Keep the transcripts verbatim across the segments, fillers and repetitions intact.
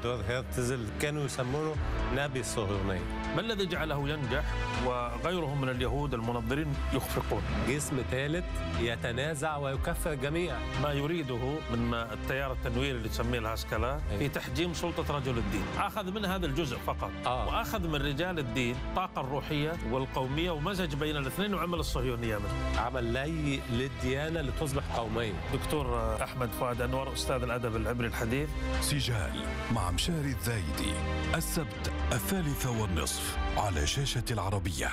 تيودور هيرتزل كانوا يسمونه نبي الصهيونية. ما الذي جعله ينجح وغيرهم من اليهود المنظرين يخفقون؟ جسم ثالث يتنازع ويكفر الجميع. ما يريده من التيار التنويري اللي تسميه العسكلة في تحجيم سلطة رجل الدين، أخذ من هذا الجزء فقط آه. وأخذ من رجال الدين الطاقة الروحية والقومية ومزج بين الاثنين وعمل الصهيونية منه. عمل لي للديانة لتصبح قومية. دكتور أحمد فؤاد أنور أستاذ الأدب العبري الحديث. سجال مع مشاري الذايدي السبت الثالثة والنصف على شاشة العربية.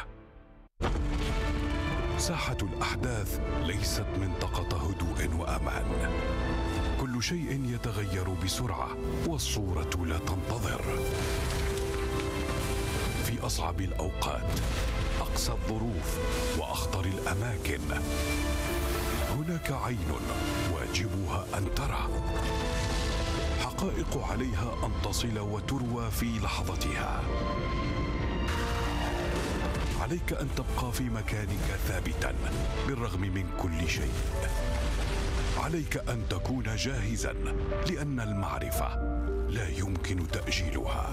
ساحة الأحداث ليست منطقة هدوء وأمان، كل شيء يتغير بسرعة والصورة لا تنتظر. في أصعب الأوقات، أقسى الظروف وأخطر الأماكن، هناك عين واجبها أن ترى، حقائق عليها أن تصل وتروى في لحظتها. عليك أن تبقى في مكانك ثابتا بالرغم من كل شيء. عليك أن تكون جاهزا لأن المعرفة لا يمكن تأجيلها.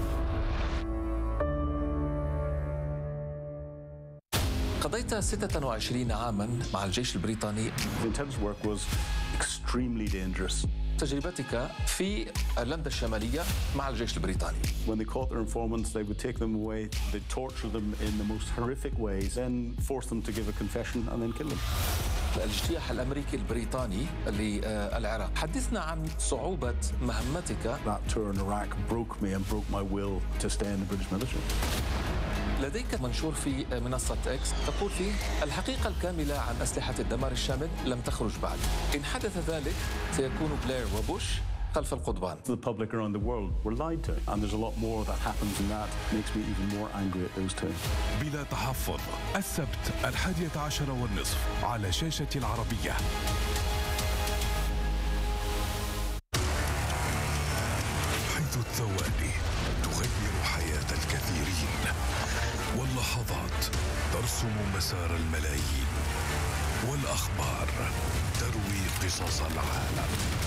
قضيت ستة وعشرين عاما مع الجيش البريطاني. تجربتك في ايرلندا الشمالية مع الجيش البريطاني. When they caught their informants, they would take them away, they'd torture them in the most horrific ways, then force them to give a confession and then kill them. الاجتياح الأمريكي البريطاني للعراق، حدثنا عن صعوبة مهمتك. That tour in Iraq broke me and broke my will to stay in the British military. لديك منشور في منصة إكس تقول فيه الحقيقة الكاملة عن أسلحة الدمار الشامل لم تخرج بعد. إن حدث ذلك سيكون بلير وبوش خلف القضبان. The public around the world were lied to, and there's a lot more that happens, and that makes me even more angry at those two. بلا تحفظ السبت الحادية عشر والنصف على شاشة العربية. حيث الثواني تغير حياة الكثيرين، واللحظات ترسم مسار الملايين، والأخبار تروي قصص العالم.